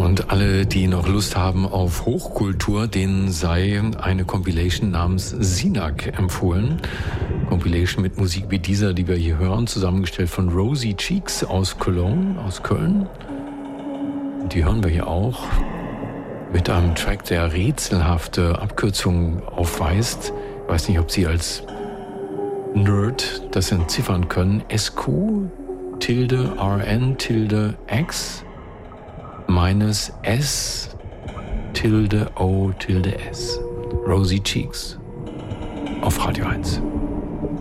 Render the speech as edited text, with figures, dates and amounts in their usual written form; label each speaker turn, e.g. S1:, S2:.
S1: Und alle, die noch Lust haben auf Hochkultur, denen sei eine Compilation namens Sinak empfohlen. Compilation mit Musik wie dieser, die wir hier hören, zusammengestellt von Rosy Cheeks aus Cologne, aus Köln. Die hören wir hier auch mit einem Track, der rätselhafte Abkürzungen aufweist. Ich weiß nicht, ob Sie als Nerd das entziffern können. SQ tilde RN tilde X minus S tilde O tilde S. Rosy Cheeks auf Radio 1.